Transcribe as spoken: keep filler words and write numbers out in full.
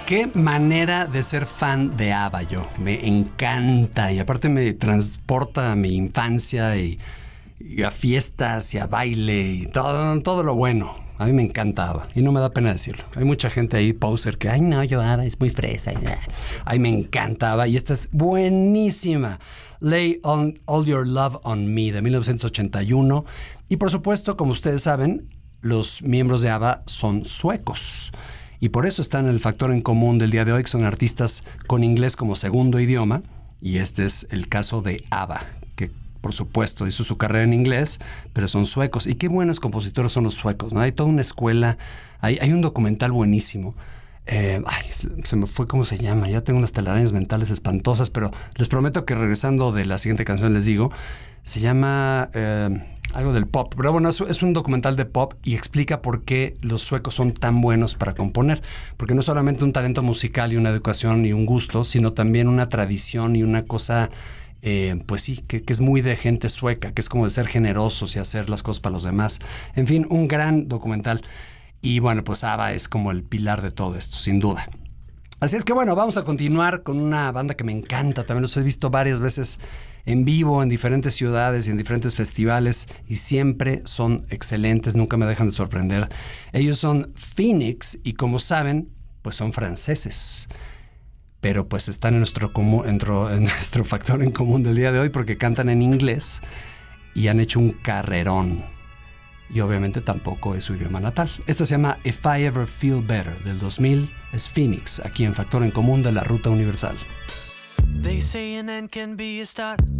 Qué manera de ser fan de ABBA yo. Me encanta y aparte me transporta a mi infancia y, y a fiestas y a baile y todo, todo lo bueno. A mí me encantaba y no me da pena decirlo. Hay mucha gente ahí, poser, que, ay no, yo ABBA es muy fresa. Ay, me encantaba y esta es buenísima. Lay on, All Your Love on Me de mil novecientos ochenta y uno. Y por supuesto, como ustedes saben, los miembros de ABBA son suecos. Y por eso están en el factor en común del día de hoy, que son artistas con inglés como segundo idioma. Y este es el caso de ABBA, que por supuesto hizo su carrera en inglés, pero son suecos. Y qué buenos compositores son los suecos, ¿no? Hay toda una escuela, hay, hay un documental buenísimo. Eh, ay, se me fue cómo se llama, ya tengo unas telarañas mentales espantosas, pero les prometo que regresando de la siguiente canción les digo, se llama eh, algo del pop, pero bueno, es, es un documental de pop y explica por qué los suecos son tan buenos para componer, porque no solamente un talento musical y una educación y un gusto, sino también una tradición y una cosa, eh, pues sí, que, que es muy de gente sueca, que es como de ser generosos y hacer las cosas para los demás. En fin, un gran documental. Y bueno, pues ABBA es como el pilar de todo esto, sin duda. Así es que bueno, vamos a continuar con una banda que me encanta. También los he visto varias veces en vivo, en diferentes ciudades y en diferentes festivales. Y siempre son excelentes, nunca me dejan de sorprender. Ellos son Phoenix y como saben, pues son franceses. Pero pues están en nuestro, común, en nuestro factor en común del día de hoy porque cantan en inglés y han hecho un carrerón. Y obviamente tampoco es su idioma natal. Esta se llama If I Ever Feel Better del dos mil. Es Phoenix, aquí en Factor en Común de la Ruta Universal. They say an end can be a start.